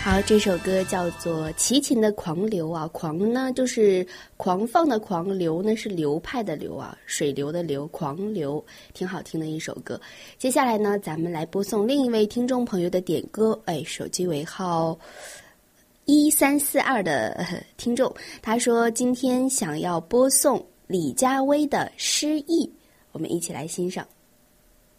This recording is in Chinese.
好，这首歌叫做《齐秦的狂流》啊，狂呢就是狂放的狂，流呢是流派的流啊，水流的流，狂流，挺好听的一首歌。接下来呢，咱们来播送另一位听众朋友的点歌，手机尾号1342的听众，他说今天想要播送李佳薇的《失忆》，我们一起来欣赏。